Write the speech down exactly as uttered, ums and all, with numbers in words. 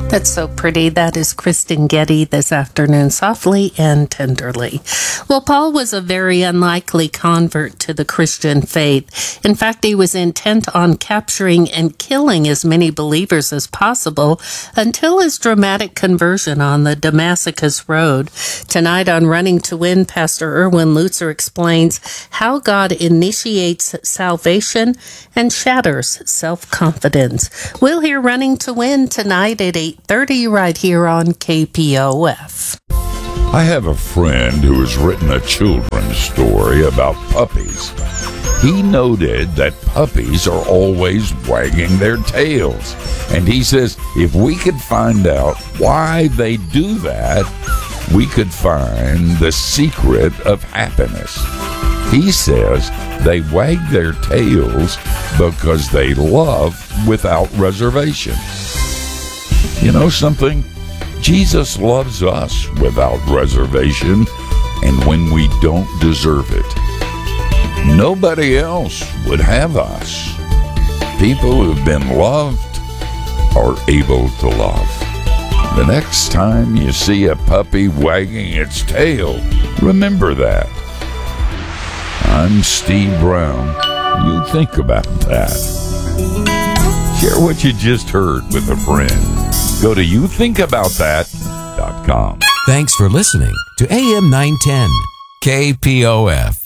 That's so pretty. That is Kristen Getty this afternoon, softly and tenderly. Well, Paul was a very unlikely convert to the Christian faith. In fact, he was intent on capturing and killing as many believers as possible until his dramatic conversion on the Damascus Road. Tonight on Running to Win, Pastor Erwin Lutzer explains how God initiates salvation and shatters self-confidence. We'll hear Running to Win tonight at eight thirty right here on K P O F. I have a friend who has written a children's story about puppies. He noted that puppies are always wagging their tails. And he says if we could find out why they do that, we could find the secret of happiness. He says they wag their tails because they love without reservation. You know something? Jesus loves us without reservation, and when we don't deserve it. Nobody else would have us. People who've been loved are able to love. The next time you see a puppy wagging its tail, remember that. I'm Steve Brown. You think about that. Share what you just heard with a friend. Go to you think about that dot com. Thanks for listening to A M nine ten K P O F.